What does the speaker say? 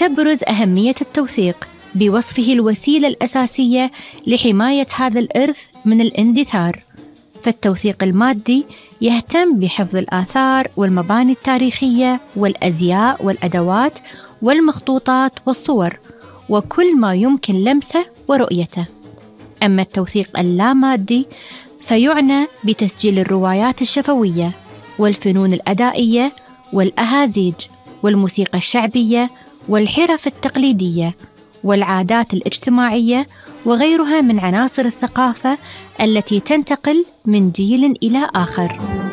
تبرز أهمية التوثيق بوصفه الوسيلة الأساسية لحماية هذا الإرث من الاندثار. فالتوثيق المادي يهتم بحفظ الآثار والمباني التاريخية والأزياء والأدوات والمخطوطات والصور وكل ما يمكن لمسه ورؤيته. أما التوثيق اللامادي فيعنى بتسجيل الروايات الشفوية والفنون الأدائية والأهازيج والموسيقى الشعبية والحرف التقليدية والعادات الاجتماعية وغيرها من عناصر الثقافة التي تنتقل من جيل إلى آخر.